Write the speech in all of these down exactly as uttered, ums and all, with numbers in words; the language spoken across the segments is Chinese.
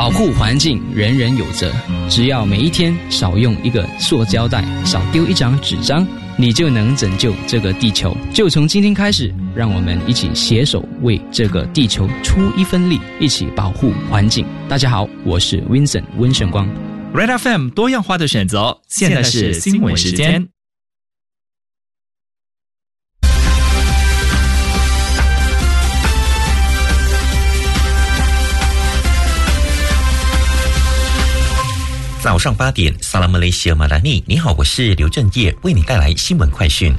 保护环境，人人有责。只要每一天少用一个塑胶袋，少丢一张纸张，你就能拯救这个地球。就从今天开始，让我们一起携手为这个地球出一分力，一起保护环境。大家好，我是 Vincent 温胜光。 Red F M 多样化的选择，现在是新闻时间。 早上八点，萨拉马雷西尔马达尼，你好，我是刘正业，为你带来新闻快讯。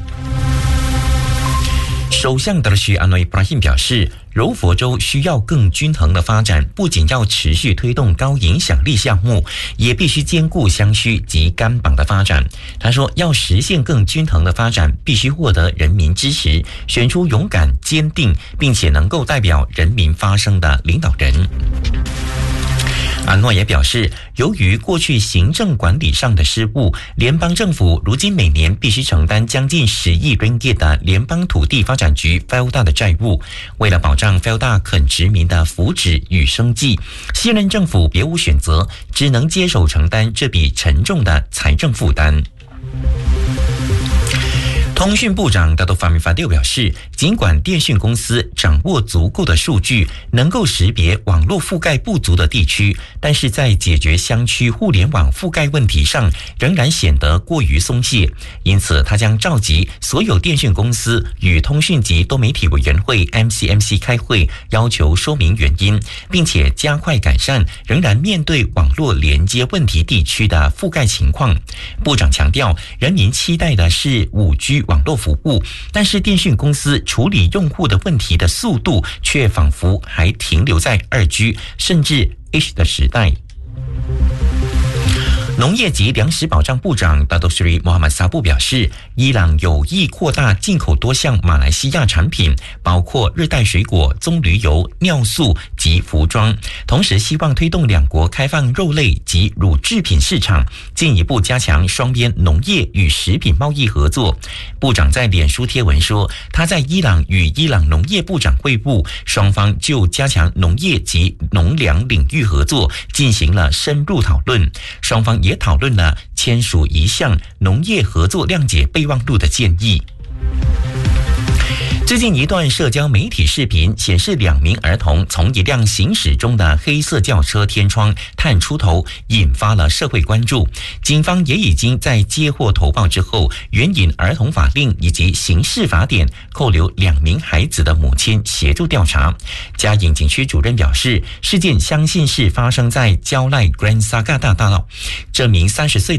首相德许安诺伊布拉辛表示，柔佛州需要更均衡的发展，不仅要持续推动高影响力项目，也必须兼顾乡区及干榜的发展。他说，要实现更均衡的发展，必须获得人民支持，选出勇敢、坚定，并且能够代表人民发声的领导人。安诺也表示，由于过去行政管理上的失误，联邦政府如今每年必须承担将近十亿ringgit的联邦土地发展局 F E L D A 的债务。为了保障 F E L D A 肯殖民的福祉与生计，现任政府别无选择，只能接手承担这笔沉重的财政负担。通讯部长达多法米法六表示，尽管电讯公司掌握足够的数据，能够识别网络覆盖不足的地区，但是在解决乡区互联网覆盖问题上，仍然显得过于松懈。因此，他将召集所有电讯公司与通讯及多媒体委员会 M C M C 开会，要求说明原因，并且加快改善仍然面对网络连接问题地区的覆盖情况。部长强调，人民期待的是 五 G 网络服务，但是电讯公司处理用户的问题的速度却仿佛还停留在 二 G 甚至 H 的时代。农业及粮食保障部长达多斯里穆罕默萨布表示，伊朗有意扩大进口多项马来西亚产品，包括热带水果、棕榈油、尿素及服装，同时希望推动两国开放肉类及乳制品市场，进一步加强双边农业与食品贸易合作。部长在脸书贴文说，他在伊朗与伊朗农业部长会晤，双方就加强农业及农粮领域合作进行了深入讨论，双方也讨论了签署一项农业合作谅解备忘录的建议。最近一段社交媒体视频显示，两名儿童从一辆行驶中的黑色轿车天窗探出头，引发了社会关注。警方也已经在接获投报之后，援引儿童法令以及刑事法典，扣留两名孩子的母亲协助调查。嘉颖警区主任表示，事件相信是发生在蕉赖 Grand Saga 大道，这名三十岁